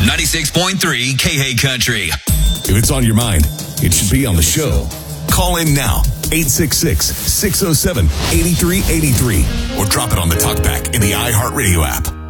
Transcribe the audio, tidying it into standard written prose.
96.3 KH Country. If it's on your mind, it should be on the show. Call in now, 866-607-8383, or drop it on the talkback in the iHeartRadio app.